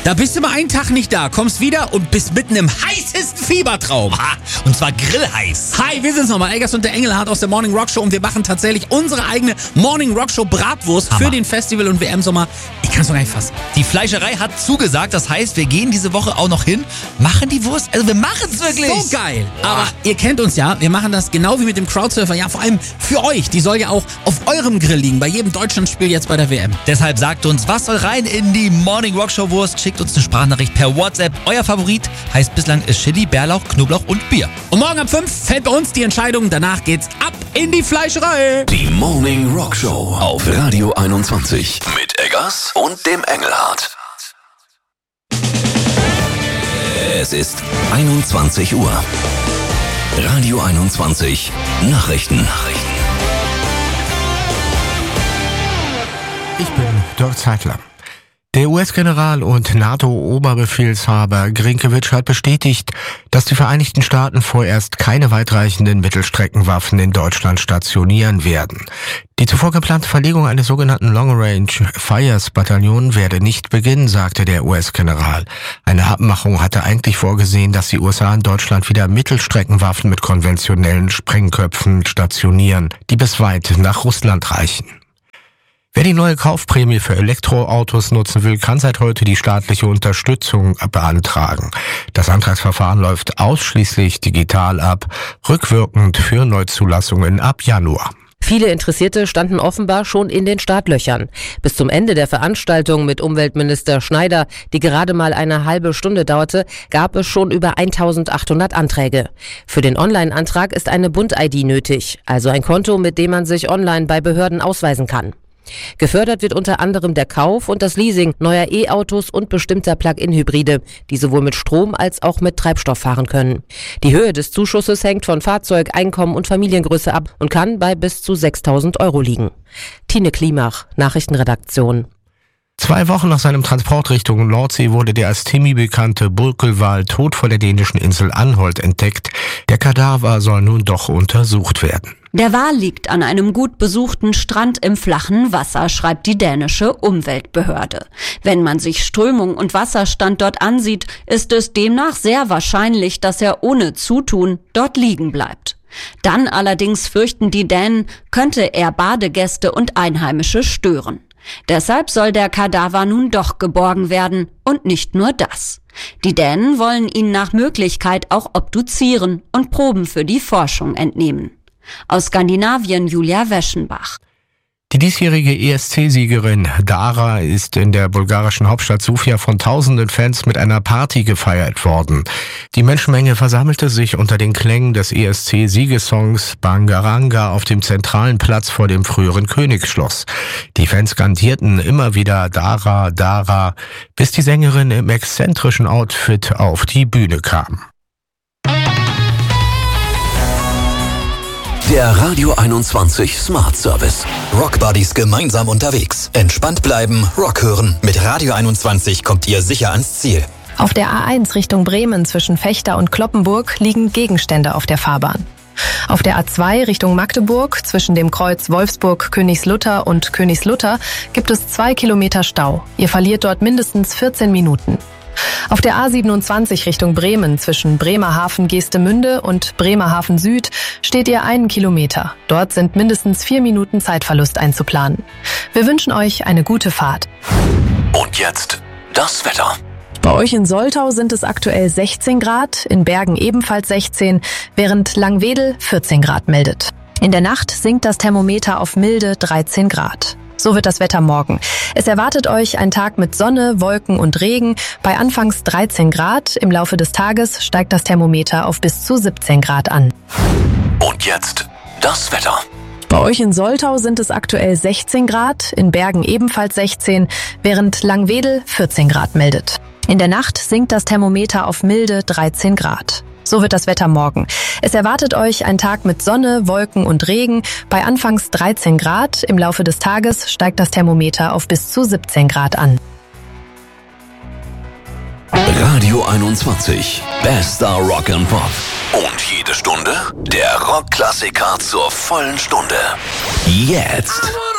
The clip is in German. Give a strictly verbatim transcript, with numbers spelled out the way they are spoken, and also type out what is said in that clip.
Da bist du mal einen Tag nicht da, kommst wieder und bist mitten im heißesten Fiebertraum. Aha, und zwar grillheiß. Hi, wir sind's nochmal, Eggers und der Engelhardt aus der Morning Rock Show und wir machen tatsächlich unsere eigene Morning Rock Show Bratwurst Hammer. für den Festival- und W M-Sommer. Ich kann's noch gar nicht fassen. Die Fleischerei hat zugesagt, das heißt, wir gehen diese Woche auch noch hin, machen die Wurst, also wir machen's wirklich. So geil. Aber ihr kennt uns ja, wir machen das genau wie mit dem Crowdsurfer, ja vor allem für euch. Die soll ja auch auf eurem Grill liegen, bei jedem Deutschlandspiel jetzt bei der W M. Deshalb sagt uns, was soll rein in die Morning Rock Show Wurst? Schickt uns eine Sprachnachricht per WhatsApp. Euer Favorit heißt bislang Chili, Bärlauch, Knoblauch und Bier. Und morgen ab fünf fällt bei uns die Entscheidung, danach geht's ab in die Fleischerei. Die Morning Rock Show auf Radio einundzwanzig mit Eggers und dem Engelhardt. Es ist einundzwanzig Uhr. Radio einundzwanzig Nachrichten. Ich bin Dirk Zeitler. Der U S-General und NATO-Oberbefehlshaber Grinkiewicz hat bestätigt, dass die Vereinigten Staaten vorerst keine weitreichenden Mittelstreckenwaffen in Deutschland stationieren werden. Die zuvor geplante Verlegung eines sogenannten Long-Range Fires-Bataillons werde nicht beginnen, sagte der U S-General. Eine Abmachung hatte eigentlich vorgesehen, dass die U S A in Deutschland wieder Mittelstreckenwaffen mit konventionellen Sprengköpfen stationieren, die bis weit nach Russland reichen. Wer die neue Kaufprämie für Elektroautos nutzen will, kann seit heute die staatliche Unterstützung beantragen. Das Antragsverfahren läuft ausschließlich digital ab, rückwirkend für Neuzulassungen ab Januar. Viele Interessierte standen offenbar schon in den Startlöchern. Bis zum Ende der Veranstaltung mit Umweltminister Schneider, die gerade mal eine halbe Stunde dauerte, gab es schon über eintausendachthundert Anträge. Für den Online-Antrag ist eine Bund-I D nötig, also ein Konto, mit dem man sich online bei Behörden ausweisen kann. Gefördert wird unter anderem der Kauf und das Leasing neuer E-Autos und bestimmter Plug-in-Hybride, die sowohl mit Strom als auch mit Treibstoff fahren können. Die Höhe des Zuschusses hängt von Fahrzeug, Einkommen und Familiengröße ab und kann bei bis zu sechstausend Euro liegen. Tine Klimach, Nachrichtenredaktion. Zwei Wochen nach seinem Transport Richtung Nordsee wurde der als Timmy bekannte Burkelwal tot vor der dänischen Insel Anholt entdeckt. Der Kadaver soll nun doch untersucht werden. Der Wal liegt an einem gut besuchten Strand im flachen Wasser, schreibt die dänische Umweltbehörde. Wenn man sich Strömung und Wasserstand dort ansieht, ist es demnach sehr wahrscheinlich, dass er ohne Zutun dort liegen bleibt. Dann allerdings fürchten die Dänen, könnte er Badegäste und Einheimische stören. Deshalb soll der Kadaver nun doch geborgen werden und nicht nur das. Die Dänen wollen ihn nach Möglichkeit auch obduzieren und Proben für die Forschung entnehmen. Aus Skandinavien Julia Weschenbach. Die diesjährige E S C-Siegerin Dara ist in der bulgarischen Hauptstadt Sofia von tausenden Fans mit einer Party gefeiert worden. Die Menschenmenge versammelte sich unter den Klängen des E S C-Siegesongs Bangaranga auf dem zentralen Platz vor dem früheren Königsschloss. Die Fans skandierten immer wieder Dara, Dara, bis die Sängerin im exzentrischen Outfit auf die Bühne kam. Der Radio einundzwanzig Smart Service. Rock Buddies gemeinsam unterwegs. Entspannt bleiben, Rock hören. Mit Radio einundzwanzig kommt ihr sicher ans Ziel. Auf der A eins Richtung Bremen zwischen Vechta und Cloppenburg liegen Gegenstände auf der Fahrbahn. Auf der A zwei Richtung Magdeburg zwischen dem Kreuz Wolfsburg-Königslutter und Königslutter gibt es zwei Kilometer Stau. Ihr verliert dort mindestens vierzehn Minuten. Auf der A siebenundzwanzig Richtung Bremen zwischen Bremerhaven-Geestemünde und Bremerhaven Süd steht ihr einen Kilometer. Dort sind mindestens vier Minuten Zeitverlust einzuplanen. Wir wünschen euch eine gute Fahrt. Und jetzt das Wetter. Bei euch in Soltau sind es aktuell sechzehn Grad, in Bergen ebenfalls sechzehn, während Langwedel vierzehn Grad meldet. In der Nacht sinkt das Thermometer auf milde dreizehn Grad. So wird das Wetter morgen. Es erwartet euch ein Tag mit Sonne, Wolken und Regen. Bei anfangs dreizehn Grad, im Laufe des Tages steigt das Thermometer auf bis zu siebzehn Grad an. Und jetzt das Wetter. Bei euch in Soltau sind es aktuell sechzehn Grad, in Bergen ebenfalls sechzehn, während Langwedel vierzehn Grad meldet. In der Nacht sinkt das Thermometer auf milde dreizehn Grad. So wird das Wetter morgen. Es erwartet euch ein Tag mit Sonne, Wolken und Regen. Bei anfangs dreizehn Grad, im Laufe des Tages steigt das Thermometer auf bis zu siebzehn Grad an. Radio einundzwanzig. Bester Rock and Pop. Und jede Stunde der Rockklassiker zur vollen Stunde. Jetzt